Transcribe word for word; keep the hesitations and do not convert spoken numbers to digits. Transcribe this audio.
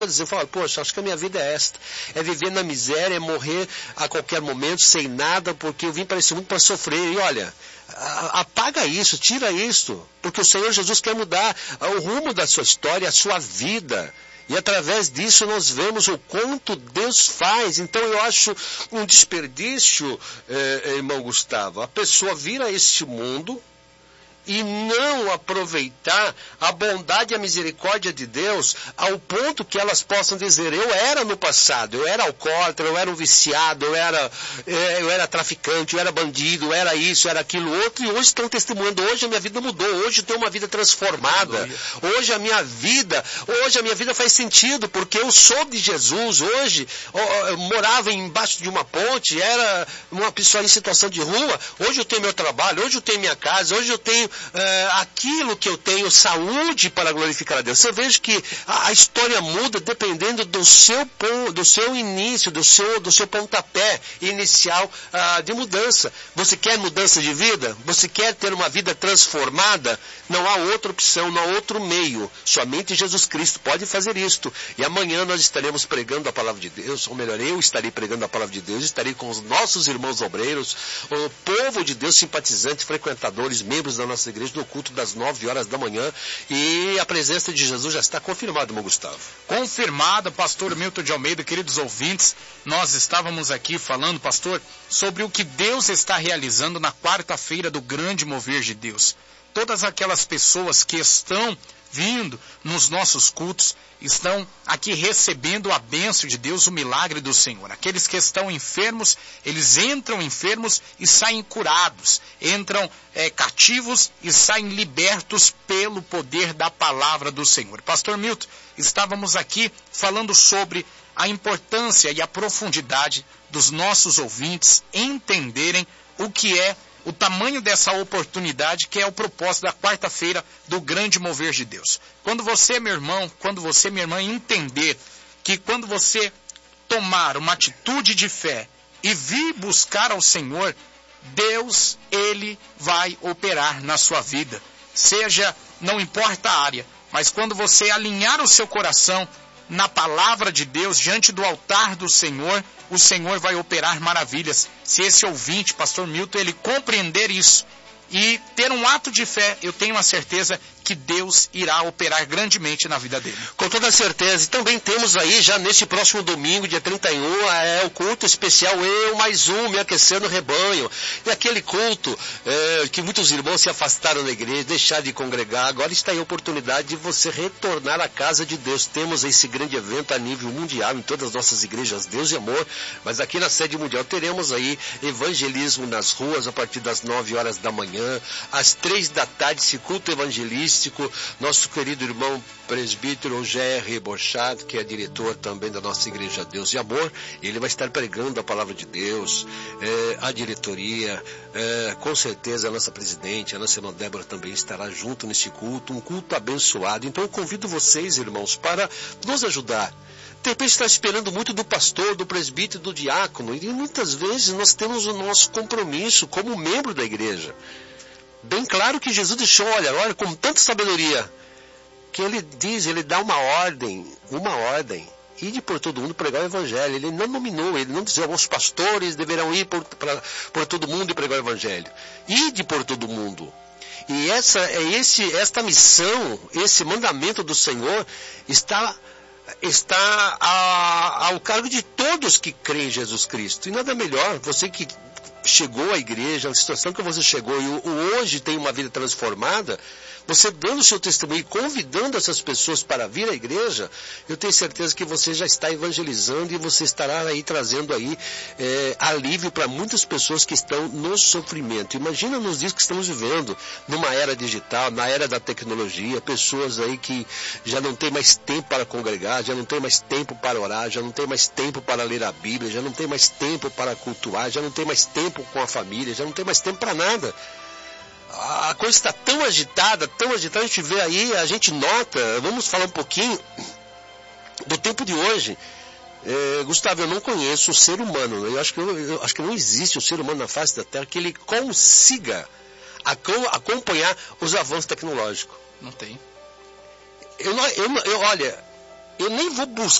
Eu falo, poxa, acho que a minha vida é esta. É viver na miséria, é morrer a qualquer momento, sem nada, porque eu vim para esse mundo para sofrer. E olha, apaga isso, tira isso, porque o Senhor Jesus quer mudar o rumo da sua história, a sua vida. E através disso nós vemos o quanto Deus faz. Então eu acho um desperdício, eh, irmão Gustavo, a pessoa vir a este mundo e não aproveitar a bondade e a misericórdia de Deus ao ponto que elas possam dizer, eu era no passado, eu era alcoólatra, eu era um viciado, eu era, eu era traficante, eu era bandido, eu era isso, eu era aquilo outro, e hoje estão testemunhando, hoje a minha vida mudou, hoje eu tenho uma vida transformada, hoje a minha vida, hoje a minha vida faz sentido, porque eu sou de Jesus, hoje eu morava embaixo de uma ponte, era uma pessoa em situação de rua, hoje eu tenho meu trabalho, hoje eu tenho minha casa, hoje eu tenho Uh, aquilo que eu tenho, saúde para glorificar a Deus. Você veja que a, a história muda dependendo do seu, do seu início, do seu, do seu pontapé inicial uh, de mudança. Você quer mudança de vida? Você quer ter uma vida transformada? Não há outra opção, não há outro meio. Somente Jesus Cristo pode fazer isto. E amanhã nós estaremos pregando a palavra de Deus, ou melhor, eu estarei pregando a palavra de Deus, estarei com os nossos irmãos obreiros, o povo de Deus, simpatizantes, frequentadores, membros da nossa igreja, no culto das nove horas da manhã, e a presença de Jesus já está confirmada, irmão Gustavo. Confirmada, pastor Milton de Almeida, queridos ouvintes, nós estávamos aqui falando, pastor, sobre o que Deus está realizando na quarta-feira do grande mover de Deus. Todas aquelas pessoas que estão vindo nos nossos cultos, estão aqui recebendo a bênção de Deus, o milagre do Senhor. Aqueles que estão enfermos, eles entram enfermos e saem curados, entram é, cativos e saem libertos pelo poder da palavra do Senhor. Pastor Milton, estávamos aqui falando sobre a importância e a profundidade dos nossos ouvintes entenderem o que é o tamanho dessa oportunidade, que é o propósito da quarta-feira do grande mover de Deus. Quando você, meu irmão, quando você, minha irmã, entender que quando você tomar uma atitude de fé e vir buscar ao Senhor, Deus, Ele vai operar na sua vida. Seja, não importa a área, mas quando você alinhar o seu coração na palavra de Deus, diante do altar do Senhor, o Senhor vai operar maravilhas. Se esse ouvinte, pastor Milton, ele compreender isso e ter um ato de fé, eu tenho a certeza que Deus irá operar grandemente na vida dele. Com toda certeza. E também temos aí, já neste próximo domingo, dia trinta e um, é o culto especial Eu Mais Um, Me Aquecendo o Rebanho. E aquele culto é, que muitos irmãos se afastaram da igreja, deixaram de congregar. Agora está aí a oportunidade de você retornar à casa de Deus. Temos esse grande evento a nível mundial, em todas as nossas igrejas, Deus e Amor. Mas aqui na sede mundial teremos aí evangelismo nas ruas a partir das nove horas da manhã. Às três da tarde, esse culto evangelístico. Nosso querido irmão presbítero G R Borchat, que é diretor também da nossa igreja Deus e Amor, ele vai estar pregando a palavra de Deus, é, a diretoria, é, com certeza a nossa presidente, a nossa irmã Débora também estará junto nesse culto, um culto abençoado. Então eu convido vocês, irmãos, para nos ajudar. De repente está esperando muito do pastor, do presbítero, do diácono, e muitas vezes nós temos o nosso compromisso como membro da igreja. Bem claro que Jesus deixou, olha, olha, com tanta sabedoria, que ele diz, ele dá uma ordem, uma ordem, ide por todo mundo pregar o evangelho. Ele não nominou, ele não dizia, alguns pastores deverão ir por, pra, por todo mundo e pregar o evangelho. Ide por todo mundo. E essa, é esse, esta missão, esse mandamento do Senhor está, está a, ao cargo de todos que creem em Jesus Cristo. E nada melhor, você que chegou à igreja, a situação que você chegou e hoje tem uma vida transformada, você dando o seu testemunho e convidando essas pessoas para vir à igreja, eu tenho certeza que você já está evangelizando e você estará aí trazendo aí é, alívio para muitas pessoas que estão no sofrimento. Imagina nos dias que estamos vivendo, numa era digital, na era da tecnologia, pessoas aí que já não tem mais tempo para congregar, já não tem mais tempo para orar, já não tem mais tempo para ler a Bíblia, já não tem mais tempo para cultuar, já não tem mais tempo com a família, já não tem mais tempo para nada. A coisa está tão agitada, tão agitada, a gente vê aí, a gente nota, vamos falar um pouquinho do tempo de hoje. É, Gustavo, eu não conheço o ser humano, eu acho, que eu, eu acho que não existe um ser humano na face da Terra que ele consiga acompanhar os avanços tecnológicos. Não tem. Eu, eu, eu, olha, eu nem vou buscar